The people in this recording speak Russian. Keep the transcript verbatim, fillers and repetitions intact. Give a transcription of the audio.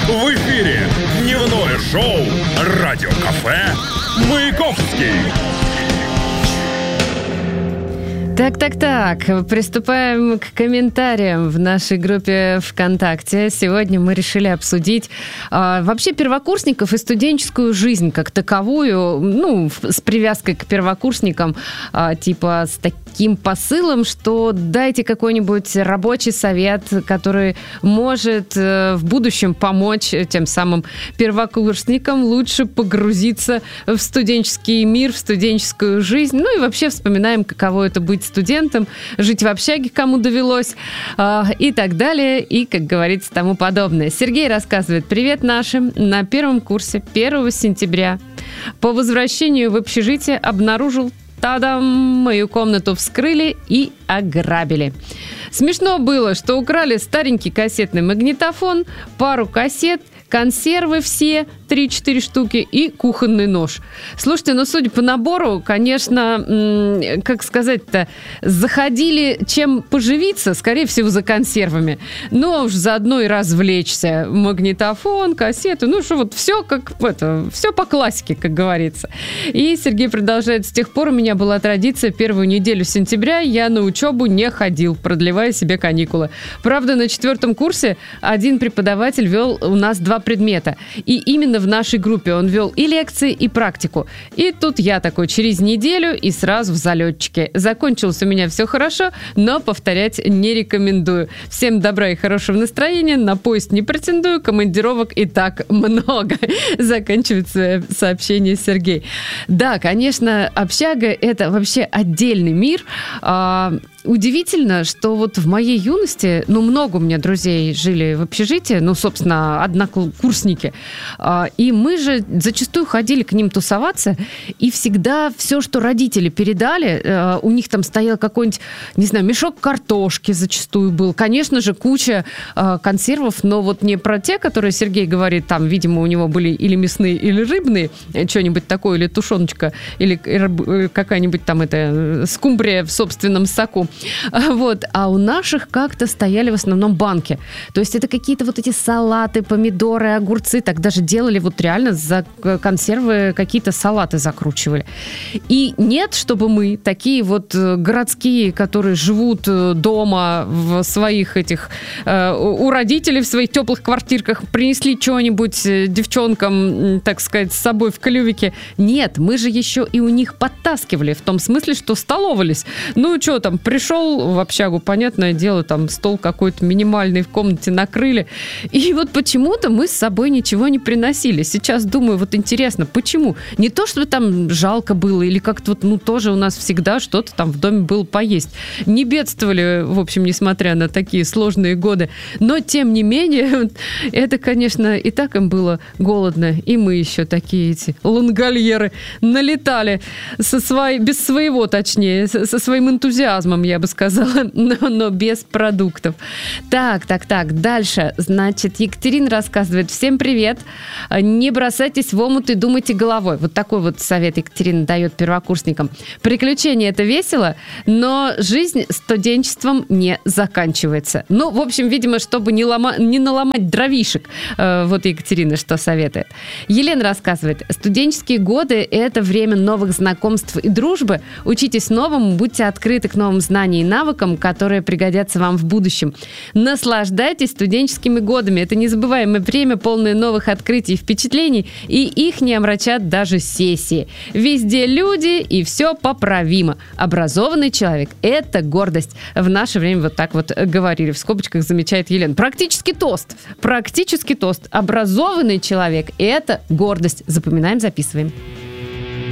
В эфире дневное шоу «Радио Кафе» Маяковский. Так-так-так, приступаем к комментариям в нашей группе ВКонтакте. Сегодня мы решили обсудить а, вообще первокурсников и студенческую жизнь как таковую, ну, с привязкой к первокурсникам, а, типа с таким посылом, что дайте какой-нибудь рабочий совет, который может а, в будущем помочь тем самым первокурсникам лучше погрузиться в студенческий мир, в студенческую жизнь. Ну и вообще вспоминаем, каково это быть студентом, жить в общаге, кому довелось, э, и так далее, и, как говорится, тому подобное. Сергей рассказывает: привет нашим. На первом курсе первого сентября по возвращению в общежитие обнаружил, тадам, мою комнату вскрыли и ограбили. Смешно было, что украли старенький кассетный магнитофон, пару кассет, консервы все, три-четыре штуки, и кухонный нож. Слушайте, ну, судя по набору, конечно, м- как сказать-то, заходили чем поживиться, скорее всего, за консервами. Но уж заодно и развлечься. Магнитофон, кассеты, ну, что вот все как это, все по классике, как говорится. И Сергей продолжает: с тех пор у меня была традиция: первую неделю сентября я на учебу не ходил, продлевая себе каникулы. Правда, на четвертом курсе один преподаватель вел у нас два предмета. И именно в нашей группе он вел и лекции, и практику. И тут я такой через неделю и сразу в залетчике. Закончилось у меня все хорошо, но повторять не рекомендую. Всем добра и хорошего настроения. На поезд не претендую, командировок и так много. Заканчивает свое сообщение Сергей. Да, конечно, общага — это вообще отдельный мир. Удивительно, что вот в моей юности, ну, много у меня друзей жили в общежитии, ну, собственно, однокурсники, и мы же зачастую ходили к ним тусоваться, и всегда все, что родители передали, у них там стоял какой-нибудь, не знаю, мешок картошки зачастую был, конечно же, куча консервов, но вот не про те, которые Сергей говорит, там, видимо, у него были или мясные, или рыбные, что-нибудь такое, или тушеночка, или какая-нибудь там это скумбрия в собственном соку. Вот. А у наших как-то стояли в основном банки. То есть это какие-то вот эти салаты, помидоры, огурцы. Так даже делали вот реально за консервы какие-то салаты закручивали. И нет, чтобы мы, такие вот городские, которые живут дома в своих этих, у родителей в своих теплых квартирках, принесли что-нибудь девчонкам, так сказать, с собой в клювике. Нет, мы же еще и у них подтаскивали. В том смысле, что столовались. Ну, что там, пришел в общагу, понятное дело, там стол какой-то минимальный в комнате накрыли. И вот почему-то мы с собой ничего не приносили. Сейчас думаю, вот интересно, почему? Не то, чтобы там жалко было, или как-то вот, ну, тоже у нас всегда что-то там в доме было поесть. Не бедствовали, в общем, несмотря на такие сложные годы. Но, тем не менее, это, конечно, и так им было голодно. И мы еще такие эти лангольеры налетали со своей, без своего, точнее, со своим энтузиазмом, я бы сказала, но, но без продуктов. Так, так, так, дальше. Значит, Екатерина рассказывает: всем привет. Не бросайтесь в омут и думайте головой. Вот такой вот совет Екатерина дает первокурсникам. Приключения — это весело, но жизнь студенчеством не заканчивается. Ну, в общем, видимо, чтобы не, лома... не наломать дровишек. Э, вот Екатерина что советует. Елена рассказывает: студенческие годы — это время новых знакомств и дружбы. Учитесь новому, будьте открыты к новым знаниям и навыкам, которые пригодятся вам в будущем. Наслаждайтесь студенческими годами. Это незабываемое время, полное новых открытий и впечатлений, и их не омрачат даже сессии. Везде люди, и все поправимо. Образованный человек – это гордость. В наше время вот так вот говорили. В скобочках замечает Елена. Практически тост. Практически тост. Образованный человек – это гордость. Запоминаем, записываем.